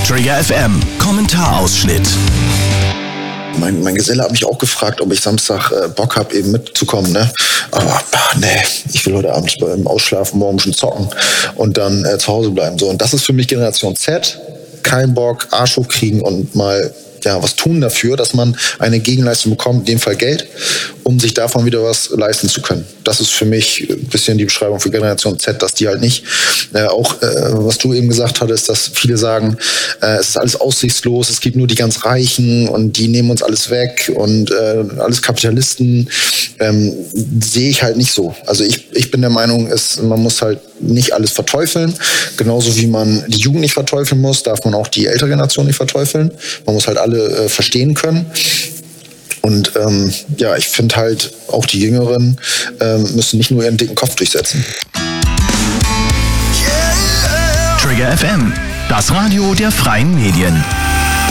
Trigger FM Kommentarausschnitt. Mein Geselle hat mich auch gefragt, ob ich Samstag Bock habe, eben mitzukommen, ne? Aber nee, ich will heute Abend ausschlafen, morgen schon zocken und dann zu Hause bleiben. So, und das ist für mich Generation Z. Kein Bock, Arsch hochkriegen und mal was tun dafür, dass man eine Gegenleistung bekommt, in dem Fall Geld, um sich davon wieder was leisten zu können. Das ist für mich ein bisschen die Beschreibung für Generation Z, dass die halt nicht, was du eben gesagt hattest, dass viele sagen, es ist alles aussichtslos, es gibt nur die ganz Reichen und die nehmen uns alles weg und alles Kapitalisten, sehe ich halt nicht so. Also ich bin der Meinung, man muss halt nicht alles verteufeln. Genauso wie man die Jugend nicht verteufeln muss, darf man auch die ältere Generation nicht verteufeln. Man muss halt alle verstehen können. Und ich finde halt, auch die Jüngeren müssen nicht nur ihren dicken Kopf durchsetzen. Trigger FM, das Radio der freien Medien.